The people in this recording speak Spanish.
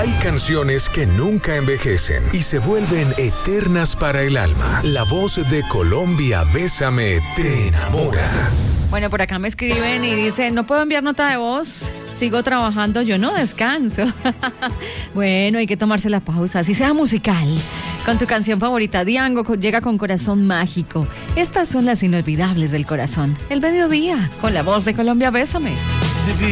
Hay canciones que nunca envejecen y se vuelven eternas para el alma. La voz de Colombia, Bésame, te enamora. Bueno, por acá me escriben y dicen, no puedo enviar nota de voz, sigo trabajando, yo no descanso. Bueno, hay que tomarse la pausa, así sea musical. Con tu canción favorita, Diango llega con Corazón Mágico. Estas son las inolvidables del corazón. El mediodía, con la voz de Colombia, Bésame.